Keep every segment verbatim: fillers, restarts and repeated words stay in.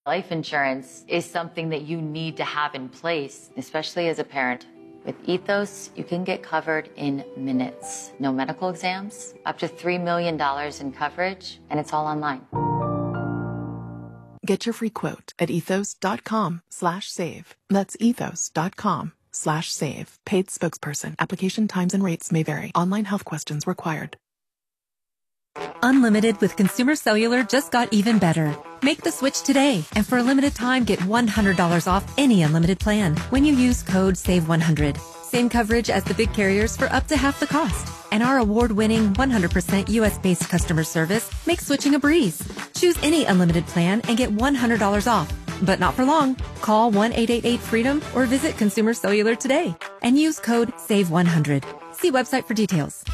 Life insurance is something that you need to have in place, especially as a parent. With Ethos, you can get covered in minutes. No medical exams, up to three million dollars in coverage, and it's all online. Get your free quote at ethos.com slash save. That's ethos.com slash save. Paid spokesperson. Application times and rates may vary. Online health questions required. Unlimited with Consumer Cellular just got even better. Make the switch today, and for a limited time, get one hundred dollars off any unlimited plan when you use code save one hundred. Same coverage as the big carriers for up to half the cost. And our award-winning one hundred percent U S-based customer service makes switching a breeze. Choose any unlimited plan and get one hundred dollars off. But not for long. Call one eight eight eight freedom or visit Consumer Cellular today and use code save one hundred. See website for details.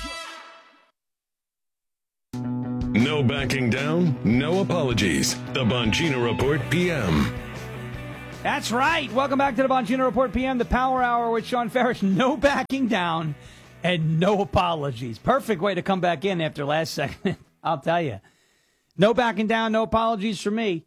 No backing down, no apologies. The Bongino Report P M. That's right. Welcome back to the Bongino Report P M, the Power Hour with Sean Ferris. No backing down and no apologies. Perfect way to come back in after last segment, I'll tell you. No backing down, no apologies for me.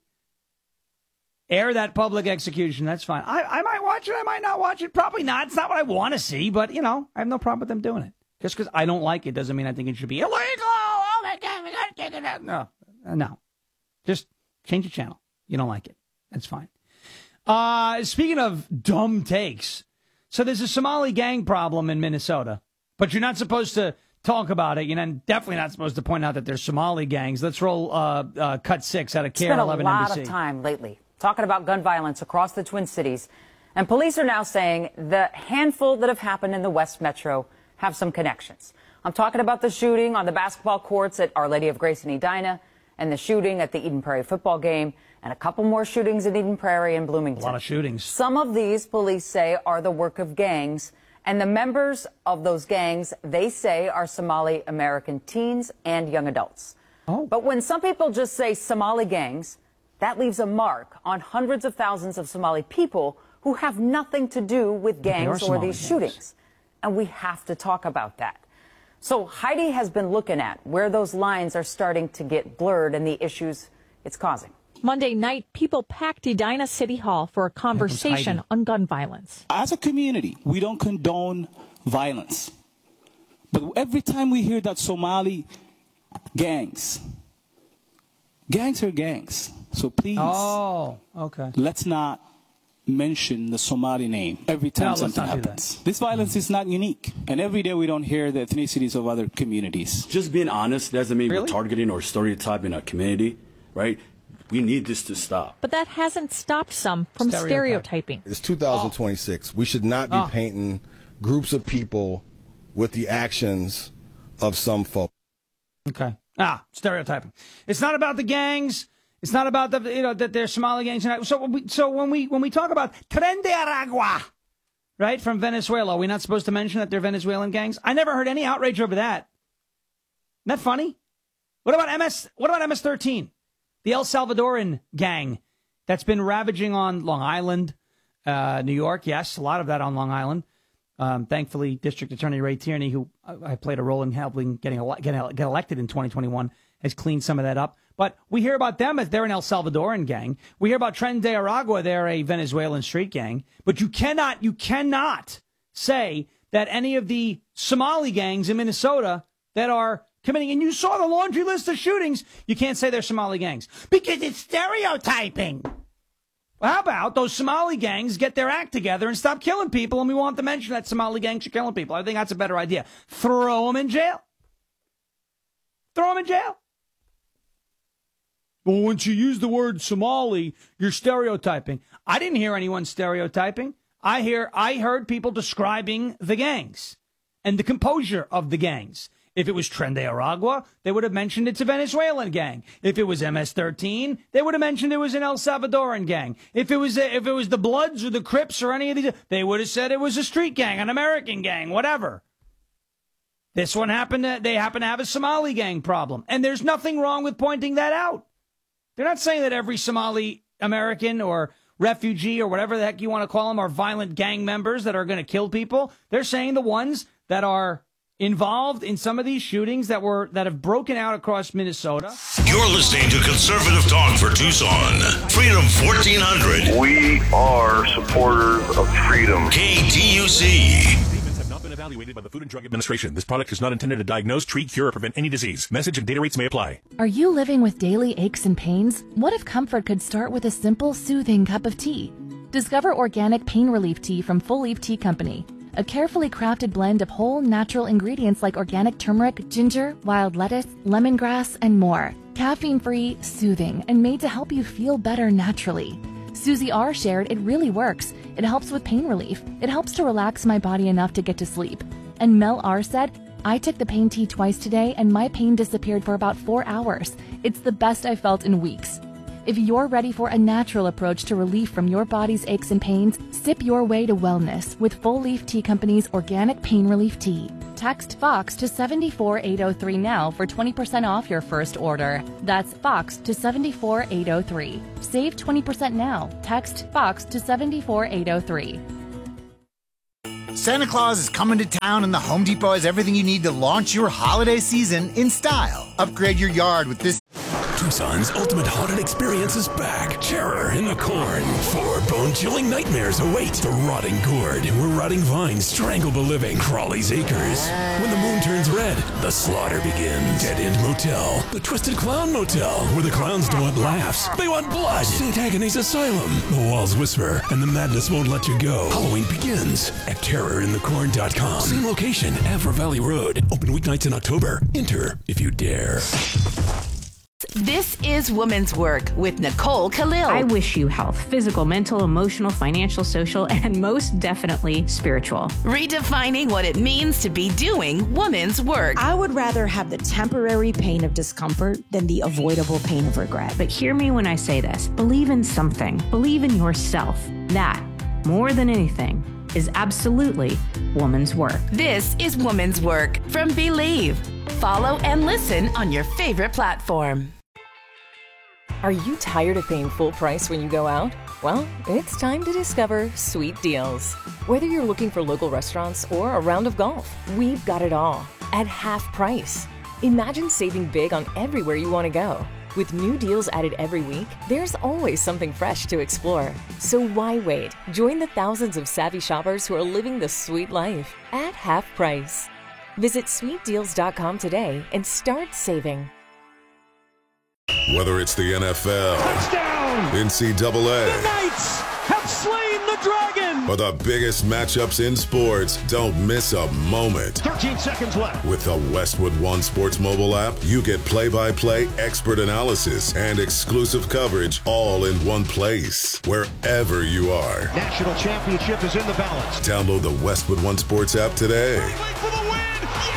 Air that public execution. That's fine. I, I might watch it. I might not watch it. Probably not. It's not what I want to see, but, you know, I have no problem with them doing it. Just because I don't like it doesn't mean I think it should be illegal. Oh, my God, we got to take it out. No, no. Just change the channel. You don't like it. That's fine. Uh, speaking of dumb takes, so there's a Somali gang problem in Minnesota, but you're not supposed to talk about it. You're not, definitely not supposed to point out that there's Somali gangs. Let's roll uh, uh, cut six out of K R eleven N B C. Spent a lot of time lately talking about gun violence across the Twin Cities, and police are now saying the handful that have happened in the West Metro have some connections. I'm talking about the shooting on the basketball courts at Our Lady of Grace in Edina, and the shooting at the Eden Prairie football game, and a couple more shootings in Eden Prairie and Bloomington. A lot of shootings. Some of these, police say, are the work of gangs, and the members of those gangs, they say, are Somali American teens and young adults. Oh. But when some people just say Somali gangs, that leaves a mark on hundreds of thousands of Somali people who have nothing to do with gangs or these gangs. shootings. And we have to talk about that. So Heidi has been looking at where those lines are starting to get blurred and the issues it's causing. Monday night, people packed Edina City Hall for a conversation on gun violence. As a community, we don't condone violence. But every time we hear that Somali gangs, gangs are gangs. So please, oh, okay. let's not mention the Somali name every time No, something happens. This violence mm-hmm. is not unique. And every day we don't hear the ethnicities of other communities. Just being honest doesn't mean Really? we're targeting or stereotyping a community, right? We need this to stop. But that hasn't stopped some from Stereotype. stereotyping. It's two thousand twenty-six. We should not be Oh. painting groups of people with the actions of some folk. Okay. Ah, stereotyping. It's not about the gangs. It's not about the you know that they're Somali gangs. So when we, so when we when we talk about Tren de Aragua, right, from Venezuela, are we not supposed to mention that they're Venezuelan gangs? I never heard any outrage over that. Isn't that funny? What about M S? What about M S thirteen? The El Salvadoran gang that's been ravaging on Long Island, uh, New York. Yes, a lot of that on Long Island. Um, thankfully, District Attorney Ray Tierney, who I played a role in helping getting ele- get, ele- get elected in twenty twenty-one, has cleaned some of that up. But we hear about them as they're an El Salvadoran gang. We hear about Tren de Aragua, they're a Venezuelan street gang. But you cannot, you cannot say that any of the Somali gangs in Minnesota that are committing, and you saw the laundry list of shootings, you can't say they're Somali gangs because it's stereotyping. Well, how about those Somali gangs get their act together and stop killing people, and we want to mention that Somali gangs are killing people? I think that's a better idea. Throw them in jail. Throw them in jail. Well, once you use the word Somali, you're stereotyping. I didn't hear anyone stereotyping. I hear, I heard people describing the gangs and the composure of the gangs. If it was Tren de Aragua, they would have mentioned it's a Venezuelan gang. If it was M S thirteen, they would have mentioned it was an El Salvadoran gang. If it was a, if it was the Bloods or the Crips or any of these, they would have said it was a street gang, an American gang, whatever. This one happened to, they happen to have a Somali gang problem. And there's nothing wrong with pointing that out. They're not saying that every Somali American or refugee or whatever the heck you want to call them are violent gang members that are going to kill people. They're saying the ones that are involved in some of these shootings that were that have broken out across Minnesota. You're listening to Conservative Talk for Tucson. Freedom fourteen hundred. We are supporters of freedom. K T U C. Evaluated by the Food and Drug Administration. This product is not intended to diagnose, treat, cure, or prevent any disease. Message and data rates may apply. Are you living with daily aches and pains? What if comfort could start with a simple, soothing cup of tea? Discover organic pain relief tea from Full Leaf Tea Company. A carefully crafted blend of whole, natural ingredients like organic turmeric, ginger, wild lettuce, lemongrass, and more. Caffeine-free, soothing, and made to help you feel better naturally. Susie R. shared it really works. It helps with pain relief. It helps to relax my body enough to get to sleep. And Mel R. said, I took the pain tea twice today and my pain disappeared for about four hours. It's the best I've felt in weeks. If you're ready for a natural approach to relief from your body's aches and pains, sip your way to wellness with Full Leaf Tea Company's organic pain relief tea. Text FOX to seven four eight zero three now for twenty percent off your first order. That's FOX to seven four eight zero three. Save twenty percent now. Text FOX to seven four eight zero three. Santa Claus is coming to town and the Home Depot has everything you need to launch your holiday season in style. Upgrade your yard with this. Tucson's ultimate haunted experience is back. Terror in the Corn. Four bone-chilling nightmares await. The Rotting Gourd, where rotting vines strangle the living. Crawley's Acres. When the moon turns red, the slaughter begins. Dead End Motel. The Twisted Clown Motel, where the clowns don't want laughs. They want blood. Saint Agnes Asylum. The walls whisper, and the madness won't let you go. Halloween begins at terror in the corn dot com. Same location, Avra Valley Road. Open weeknights in October. Enter if you dare. This is Woman's Work with Nicole Khalil. I wish you health, physical, mental, emotional, financial, social, and most definitely spiritual. Redefining what it means to be doing woman's work. I would rather have the temporary pain of discomfort than the avoidable pain of regret. But hear me when I say this. Believe in something. Believe in yourself. That, more than anything, is absolutely woman's work. This is Woman's Work from Believe. Follow and listen on your favorite platform. Are you tired of paying full price when you go out? Well, it's time to discover Sweet Deals. Whether you're looking for local restaurants or a round of golf, we've got it all at half price. Imagine saving big on everywhere you want to go. With new deals added every week, there's always something fresh to explore. So why wait? Join the thousands of savvy shoppers who are living the sweet life at half price. Visit sweet deals dot com today and start saving. Whether it's the N F L, touchdown, N C double A, the Knights have slain the dragon, or the biggest matchups in sports, don't miss a moment. thirteen seconds left. With the Westwood One Sports mobile app, you get play-by-play, expert analysis, and exclusive coverage all in one place, wherever you are. National championship is in the balance. Download the Westwood One Sports app today. For the win.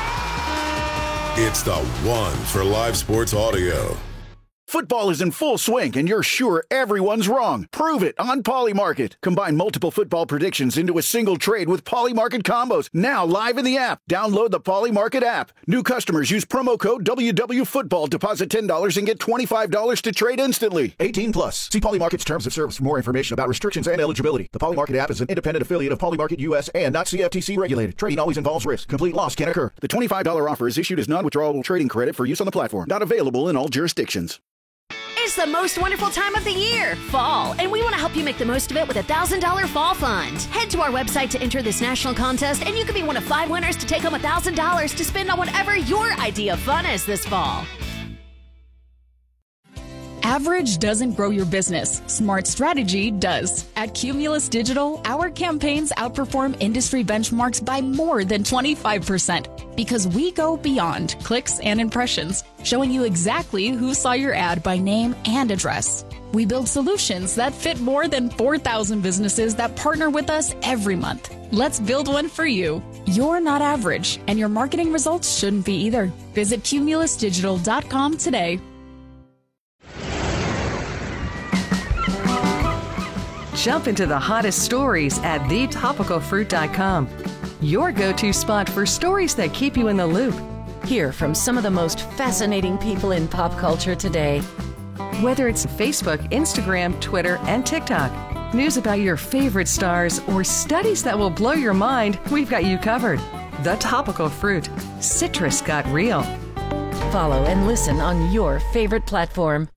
Yeah! It's the one for live sports audio. Football is in full swing, and you're sure everyone's wrong. Prove it on Polymarket. Combine multiple football predictions into a single trade with Polymarket combos. Now live in the app. Download the Polymarket app. New customers use promo code W W Football. Deposit ten dollars and get twenty-five dollars to trade instantly. eighteen plus. See Polymarket's terms of service for more information about restrictions and eligibility. The Polymarket app is an independent affiliate of Polymarket U S and not C F T C regulated. Trading always involves risk. Complete loss can occur. The twenty-five dollars offer is issued as non-withdrawable trading credit for use on the platform. Not available in all jurisdictions. It's the most wonderful time of the year, fall, and we want to help you make the most of it with a one thousand dollars Fall Fund. Head to our website to enter this national contest, and you could be one of five winners to take home one thousand dollars to spend on whatever your idea of fun is this fall. Average doesn't grow your business. Smart strategy does. At Cumulus Digital, our campaigns outperform industry benchmarks by more than twenty-five percent because we go beyond clicks and impressions, showing you exactly who saw your ad by name and address. We build solutions that fit more than four thousand businesses that partner with us every month. Let's build one for you. You're not average, and your marketing results shouldn't be either. Visit cumulus digital dot com today. Jump into the hottest stories at the topical fruit dot com. Your go-to spot for stories that keep you in the loop. Hear from some of the most fascinating people in pop culture today. Whether it's Facebook, Instagram, Twitter, and TikTok, news about your favorite stars, or studies that will blow your mind, we've got you covered. The Topical Fruit. Citrus got real. Follow and listen on your favorite platform.